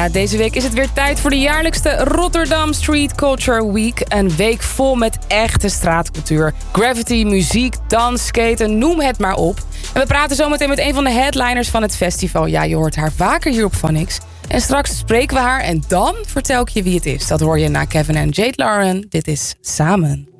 Ja, deze week is het weer tijd voor de jaarlijkste Rotterdam Street Culture Week. Een week vol met echte straatcultuur. Graffiti, muziek, dans, skaten, noem het maar op. En we praten zometeen met een van de headliners van het festival. Ja, je hoort haar vaker hier op Phonics. En straks spreken we haar en dan vertel ik je wie het is. Dat hoor je na Kevin en Jade Lauren. Dit is Samen.